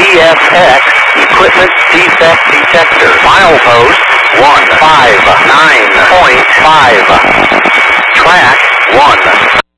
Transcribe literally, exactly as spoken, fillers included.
F X Equipment Defect Detector. Milepost one five nine point five. Track one.